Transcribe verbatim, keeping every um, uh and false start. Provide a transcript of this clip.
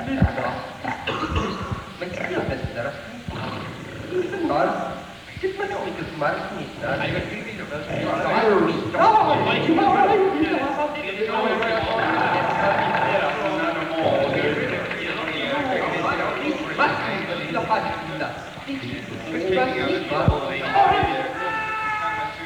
sluta. Men killmästare. Var? Sitt med så mycket smartsnittar. Nej, men det vill jag väl. Ja, ja, ja.